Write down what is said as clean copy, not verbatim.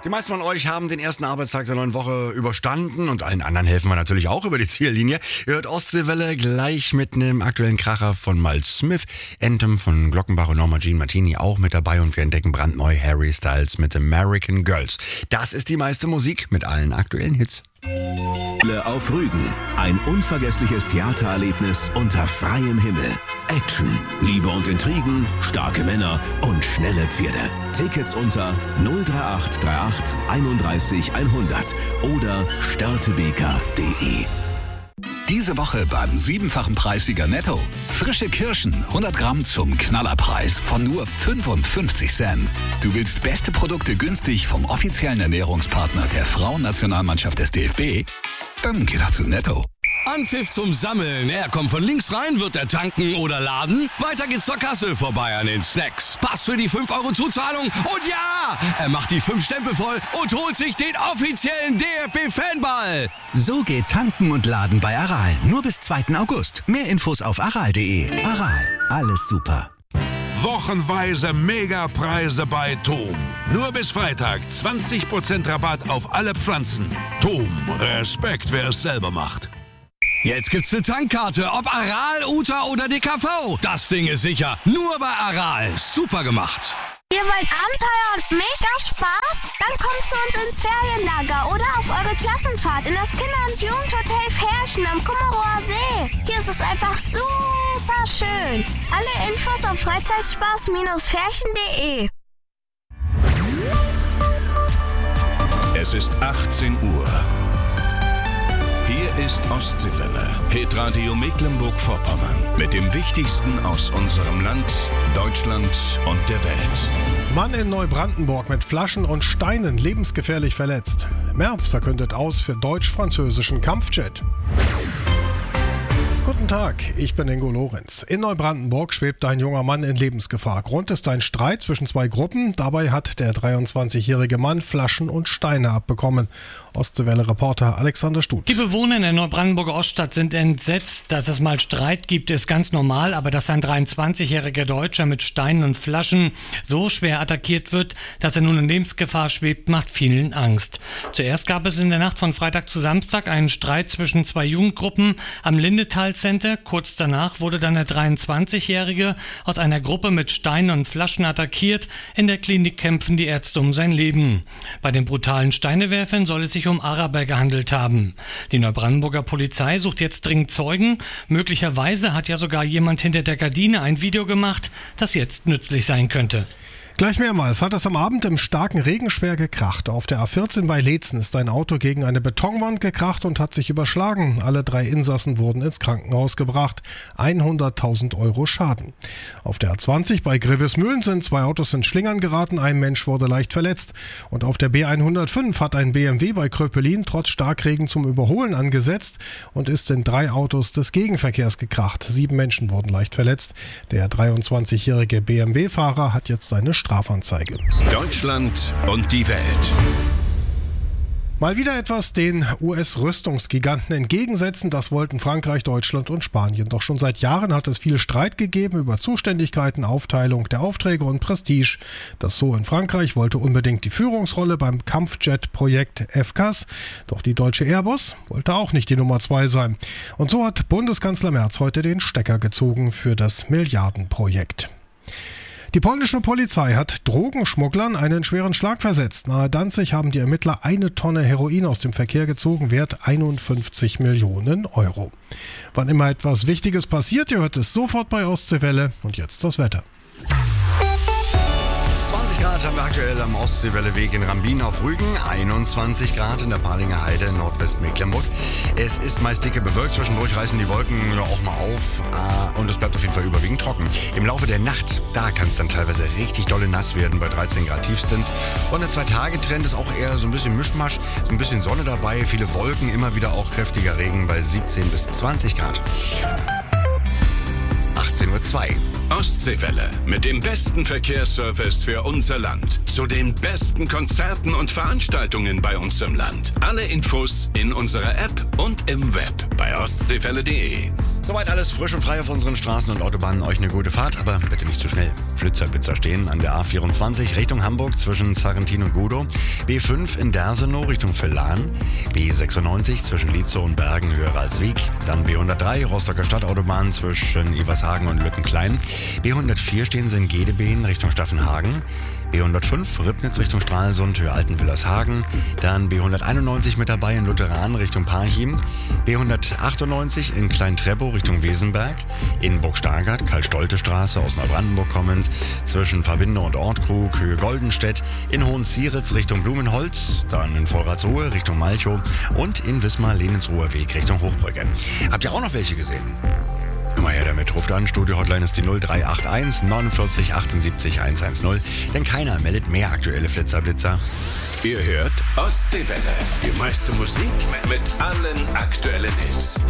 Die meisten von euch haben den ersten Arbeitstag der neuen Woche überstanden und allen anderen helfen wir natürlich auch über die Ziellinie. Ihr hört Ostseewelle gleich mit einem aktuellen Kracher von Miles Smith, Anthem von Glockenbach und Norma Jean Martini auch mit dabei und wir entdecken brandneu Harry Styles mit American Girls. Das ist die meiste Musik mit allen aktuellen Hits. Auf Rügen. Ein unvergessliches Theatererlebnis unter freiem Himmel. Action, Liebe und Intrigen, starke Männer und schnelle Pferde. Tickets unter 03838 31 100 oder störtebeker.de. Diese Woche beim 7-fachen Preissieger Netto. Frische Kirschen, 100 Gramm zum Knallerpreis von nur 55 Cent. Du willst beste Produkte günstig vom offiziellen Ernährungspartner der Frauennationalmannschaft des DFB? Dann geh doch zu Netto. Anpfiff zum Sammeln. Er kommt von links rein, wird er tanken oder laden. Weiter geht's zur Kasse, vorbei an den Snacks. Pass für die 5 € Zuzahlung und ja, er macht die 5 Stempel voll und holt sich den offiziellen DFB-Fanball. So geht Tanken und Laden bei Aral. Nur bis 2. August. Mehr Infos auf aral.de. Aral, alles super. Wochenweise Megapreise bei TOM. Nur bis Freitag 20% Rabatt auf alle Pflanzen. TOM, Respekt, wer es selber macht. Jetzt gibt's eine Tankkarte, ob Aral, Uta oder DKV. Das Ding ist sicher, nur bei Aral. Super gemacht. Ihr wollt Abenteuer und mega Spaß? Dann kommt zu uns ins Ferienlager oder auf eure Klassenfahrt in das Kinder- und Jugendhotel Ferchen am Kummerower See. Hier ist es einfach super schön. Alle Infos auf freizeitspaß-ferchen.de. Es ist 18 Uhr. Hier ist Ostseewelle, Hitradio Mecklenburg-Vorpommern. Mit dem Wichtigsten aus unserem Land, Deutschland und der Welt. Mann in Neubrandenburg mit Flaschen und Steinen lebensgefährlich verletzt. Merz verkündet aus für deutsch-französischen Kampfjet. Guten Tag, ich bin Ingo Lorenz. In Neubrandenburg schwebt ein junger Mann in Lebensgefahr. Grund ist ein Streit zwischen 2 Gruppen. Dabei hat der 23-jährige Mann Flaschen und Steine abbekommen. Ostseewelle-Reporter Alexander Stutz. Die Bewohner in der Neubrandenburger Oststadt sind entsetzt. Dass es mal Streit gibt, ist ganz normal. Aber dass ein 23-jähriger Deutscher mit Steinen und Flaschen so schwer attackiert wird, dass er nun in Lebensgefahr schwebt, macht vielen Angst. Zuerst gab es in der Nacht von Freitag zu Samstag einen Streit zwischen 2 Jugendgruppen am Lindetal Center. Kurz danach wurde dann der 23-Jährige aus einer Gruppe mit Steinen und Flaschen attackiert. In der Klinik kämpfen die Ärzte um sein Leben. Bei den brutalen Steinewerfern soll es sich um Araber gehandelt haben. Die Neubrandenburger Polizei sucht jetzt dringend Zeugen. Möglicherweise hat ja sogar jemand hinter der Gardine ein Video gemacht, das jetzt nützlich sein könnte. Gleich mehrmals hat es am Abend im starken Regen schwer gekracht. Auf der A14 bei Leetzen ist ein Auto gegen eine Betonwand gekracht und hat sich überschlagen. Alle 3 Insassen wurden ins Krankenhaus gebracht. 100.000 € Schaden. Auf der A20 bei Grevesmühlen sind 2 Autos in Schlingern geraten. Ein Mensch wurde leicht verletzt. Und auf der B105 hat ein BMW bei Kröpelin trotz Starkregen zum Überholen angesetzt und ist in 3 Autos des Gegenverkehrs gekracht. 7 Menschen wurden leicht verletzt. Der 23-jährige BMW-Fahrer hat jetzt seine Strafanzeige. Deutschland und die Welt. Mal wieder etwas den US-Rüstungsgiganten entgegensetzen, das wollten Frankreich, Deutschland und Spanien. Doch schon seit Jahren hat es viel Streit gegeben über Zuständigkeiten, Aufteilung der Aufträge und Prestige. Das So in Frankreich wollte unbedingt die Führungsrolle beim Kampfjet-Projekt FCAS. Doch die deutsche Airbus wollte auch nicht die Nummer 2 sein. Und so hat Bundeskanzler Merz heute den Stecker gezogen für das Milliardenprojekt. Die polnische Polizei hat Drogenschmugglern einen schweren Schlag versetzt. Nahe Danzig haben die Ermittler 1 Tonne Heroin aus dem Verkehr gezogen, wert 51 Millionen €. Wann immer etwas Wichtiges passiert, ihr hört es sofort bei Ostseewelle. Und jetzt das Wetter. 20 Grad haben wir aktuell am Ostseewelleweg in Rambin auf Rügen, 21 Grad in der Palinger Heide, Nordwestmecklenburg. Es ist meist dicke bewölkt, zwischendurch reißen die Wolken ja auch mal auf und es bleibt auf jeden Fall überwiegend trocken. Im Laufe der Nacht, da kann es dann teilweise richtig dolle nass werden, bei 13 Grad tiefstens. Und der 2-Tage-Trend ist auch eher so ein bisschen Mischmasch, so ein bisschen Sonne dabei, viele Wolken, immer wieder auch kräftiger Regen bei 17 bis 20 Grad. 18:02 Uhr. Ostseewelle mit dem besten Verkehrsservice für unser Land. Zu den besten Konzerten und Veranstaltungen bei uns im Land. Alle Infos in unserer App und im Web bei ostseewelle.de. Soweit alles frisch und frei auf unseren Straßen und Autobahnen. Euch eine gute Fahrt, aber bitte nicht zu schnell. Flitzer stehen an der A24 Richtung Hamburg zwischen Sarrentin und Gudow. B5 in Dersenow Richtung Villahn. B96 zwischen Lietzow und Bergen höher als Wieg. Dann B103 Rostocker Stadtautobahn zwischen Ivershagen und Lückenklein. B104 stehen sie in Gedebeen Richtung Staffenhagen. B105 Ribnitz Richtung Stralsund, Höhe Altenwillershagen. Dann B191 mit dabei in Lutheran Richtung Parchim. B198 in Klein-Treppow Richtung Wesenberg. In Burg-Stargard, Karl-Stolte-Straße aus Neubrandenburg kommend. Zwischen Verbinde und Ortkrug, Höhe Goldenstedt. In Hohensieritz Richtung Blumenholz. Dann in Vorratsruhe Richtung Malchow. Und in Wismar-Leninsruher Weg Richtung Hochbrücke. Habt ihr auch noch welche gesehen? Immer her damit, ruft an, Studio-Hotline ist die 0381 49 78 110, denn keiner meldet mehr aktuelle Flitzer-Blitzer. Ihr hört Ostseewelle, die meiste Musik mit allen aktuellen Hits.